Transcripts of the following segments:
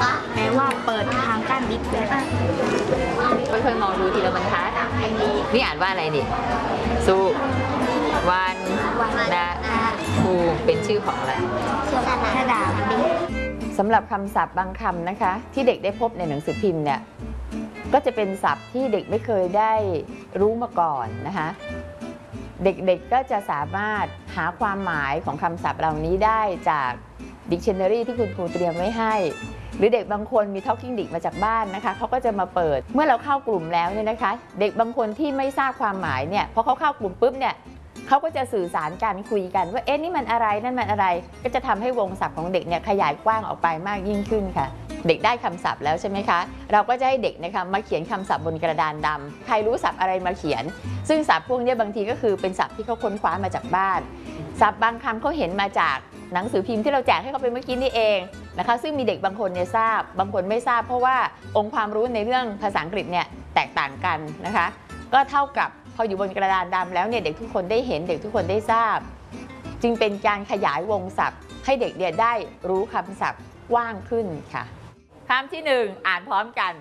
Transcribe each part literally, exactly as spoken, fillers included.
แปลว่าเปิดทางกั้นบิ๊กแบ็คค่อยๆมองดูทีละบรรทัดนี่อ่านว่าอะไรนี่สุวรรณภูมิเป็นชื่อของอะไรธดาสำหรับคำศัพท์บางคำนะคะที่เด็กได้พบในหนังสือพิมพ์เนี่ยก็จะเป็นศัพท์ที่เด็กไม่เคยได้รู้มาก่อนนะคะเด็กๆก็จะสามารถหาความหมายของคำศัพท์เหล่านี้ได้จาก Dictionary ที่คุณครูเตรียมไว้ให้หรือเด็กบางคนมี Talking Dic มาจากบ้านนะคะเขาก็จะมาเปิดเมื่อเราเข้ากลุ่มแล้วเนี่ยนะคะเด็กบางคนที่ไม่ทราบความหมายเนี่ยพอเขาเข้ากลุ่มปุ๊บเนี่ยเขาก็จะสื่อสารกันคุยกันว่าเอ๊ะนี่มันอะไรนั่นมันอะไรก็จะทำให้วงศัพท์ของเด็กเนี่ยขยายกว้างออกไปมากยิ่งขึ้นค่ะเด็กได้คำศัพท์แล้วใช่ไหมคะเราก็จะให้เด็กนะคะมาเขียนคำศัพท์บนกระดานดำใครรู้ศัพท์อะไรมาเขียนซึ่งศัพท์พวกนี้บางทีก็คือเป็นศัพท์ที่เขาค้นคว้ามาจากบ้านศัพท์บางคำเขาเห็นมาจากหนังสือพิมพ์ที่เราแจกให้เขาไปเมื่อกี้นี่เองนะคะซึ่งมีเด็กบางคนเนี่ยทราบบางคนไม่ทราบเพราะว่าองค์ความรู้ในเรื่องภาษาอังกฤษเนี่ยแตกต่างกันนะคะก็เท่ากับพออยู่บนกระดานดำแล้วเนี่ยเด็กทุกคนได้เห็นเด็กทุกคนได้ทราบจึงเป็นการขยายวงศัพท์ให้เด็กเนี่ยได้รู้คำศัพท์กว้างขึ้นค่ะคำที่หนึ่งอ่านพร้อมกัน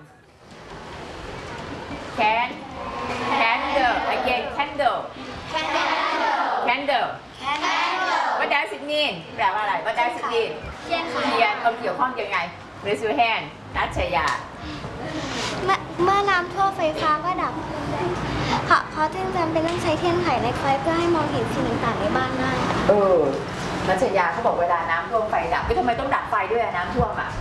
can candle again candle candle what does it mean แปลว่าอะไร what does it mean เทียนเขาเกี่ยวข้องยังไง raise your hand นัชยาเมื่อเมื่อน้ำท่วมไฟฟ้าก็ดับค่ะเพราะจึงจำเป็นต้องใช้เทียนไขในไฟเพื่อให้มองเห็นสิ่งต่างๆในบ้านได้เออนัชยาเขาบอกเวลาน้ำท่วมไฟดับทำไมต้องดับไฟด้วยน้ำท่วมอ่ะ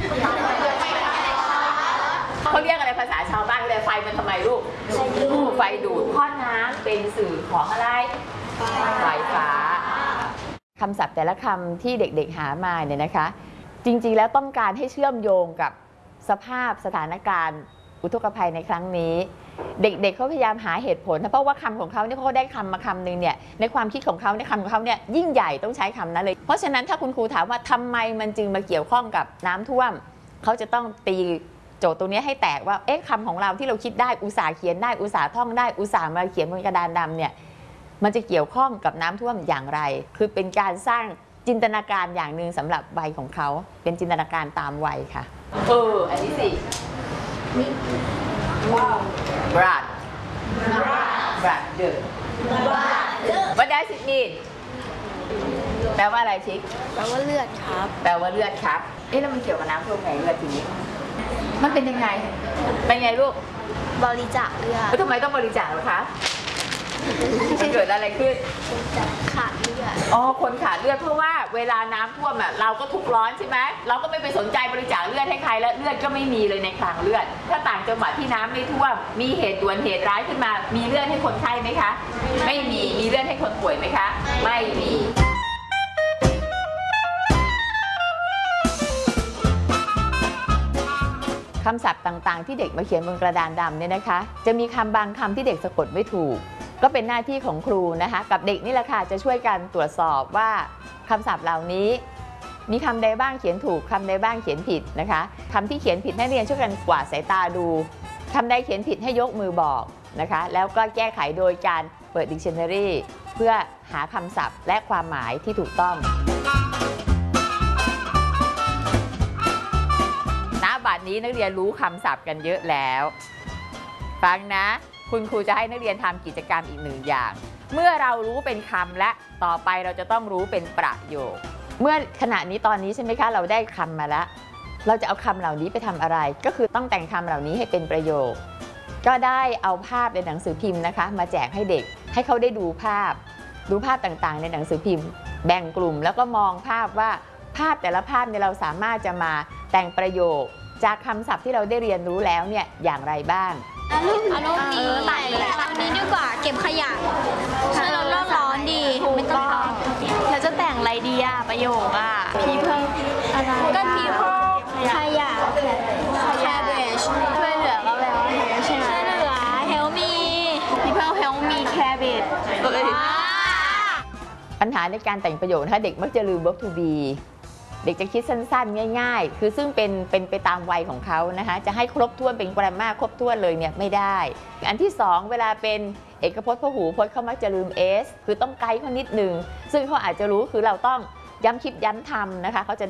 เขาเรียกอะไรภาษาชาวบ้านเลยไฟมันทำไมลูกไฟดูดเพราะน้ำเป็นสื่อของอะไรไฟฟ้าคำศัพท์แต่ละคำที่เด็กๆหามาเนี่ยนะคะจริงๆแล้วต้องการให้เชื่อมโยงกับสภาพสถานการณ์อุทกภัยในครั้งนี้เด็กๆเขาพยายามหาเหตุผลเพราะว่าคำของเขาเนี่ยเขาได้คำมาคำหนึ่งเนี่ยในความคิดของเขาในคำของเขาเนี่ยยิ่งใหญ่ต้องใช้คำนั้นเลยเพราะฉะนั้นถ้าคุณครูถามว่าทำไมมันจึงมาเกี่ยวข้องกับน้ำท่วมเขาจะต้องตีโจทย์ตรงนี้ให้แตกว่าเอ๊ะคำของเราที่เราคิดได้อุตสาห์เขียนได้อุตสาห์ท่องได้อุตสาห์มาเขียนบนกระดานดำเนี่ยมันจะเกี่ยวข้องกับน้ำท่วมอย่างไรคือเป็นการสร้างจินตนาการอย่างหนึ่งสำหรับวัยของเขาเป็นจินตนาการตามวัยค่ะเอออันนี้สิblood blood เดือด What does it mean แปลว่าอะไรชิคแปลว่าเลือดครับแปลว่าเลือดครับเอ๊ะแล้วมันเกี่ยวกับน้ำท่วมไงเลือดทีนี้มันเป็นยังไงเป็นไงลูกบริจาคเลือดแล้วทำไมต้องบริจาคล่ะคะมันเกิดอะไรขึ้นขาดเลือดอ๋อคนขาดเลือดเพราะว่าเวลาน้ำท่วมอ่ะเราก็ทุกข์ร้อนใช่ไหมเราก็ไม่ไปสนใจบริจาคเลือดให้ใครแล้วเลือดก็ไม่มีเลยในคลังเลือดถ้าต่างจังหวัดที่น้ำไม่ท่วมมีเหตุด่วนเหตุร้ายขึ้นมามีเลือดให้คนไข้ไหมคะไม่มีมีเลือดให้คนป่วยไหมคะไม่มีคำศัพท์ต่างๆที่เด็กมาเขียนบนกระดานดำเนี่ยนะคะจะมีคำบางคำที่เด็กสะกดไม่ถูกก็เป็นหน้าที่ของครูนะคะกับเด็กนี่แหละค่ะจะช่วยกันตรวจสอบว่าคำศัพท์เหล่านี้มีคำใดบ้างเขียนถูกคำใดบ้างเขียนผิดนะคะคำที่เขียนผิดให้เรียนช่วยกันกวาดสายตาดูคำใดเขียนผิดให้ยกมือบอกนะคะแล้วก็แก้ไขโดยการเปิด Dictionary เพื่อหาคำศัพท์และความหมายที่ถูกต้องณ บัดนี้นักเรียนรู้คำศัพท์กันเยอะแล้วฟังนะคุณครูจะให้นักเรียนทำกิจกรรมอีกหนึ่งอย่างเมื่อเรารู้เป็นคำและต่อไปเราจะต้องรู้เป็นประโยคเมื่อขณะนี้ตอนนี้ใช่ไหมคะเราได้คำมาแล้วเราจะเอาคำเหล่านี้ไปทำอะไรก็คือต้องแต่งคำเหล่านี้ให้เป็นประโยคก็ได้เอาภาพในหนังสือพิมพ์นะคะมาแจกให้เด็กให้เขาได้ดูภาพดูภาพต่างๆในหนังสือพิมพ์แบ่งกลุ่มแล้วก็มองภาพว่าภาพแต่ละภาพเนี่ยเราสามารถจะมาแต่งประโยคจากคำศัพท์ที่เราได้เรียนรู้แล้วเนี่ยอย่างไรบ้างอารมณ์อารมณ์นี้ตัดตัดนี้ดีกว่าเก็บขยะใช่เราร้อนดีไม่ต้องทำเราจะแต่งอะไรดีอะประโยคอะพีเพิลอะไรก็พีเพิลขยะแคเบจช่วยเหลือเราแล้วใช่ไหมช่วยเหลือเฮลมีพีเพิลเฮลมีแคเบจปัญหาในการแต่งประโยคถ้าเด็กมักจะลืม verb to beเด็กจะคิดสั้นๆง่ายๆคือซึ่งเป็นเป็นไปตามวัยของเขานะคะจะให้ครบถ้วนเป็น grammar ครบถ้วนเลยเนี่ยไม่ได้อันที่สองเวลาเป็นเอกพจน์พหูพจน์เขามักจะลืม s คือต้องไกด์เขานิดนึงซึ่งเขาอาจจะรู้คือเราต้องย้ำคิดย้ำทำนะคะเขาจะ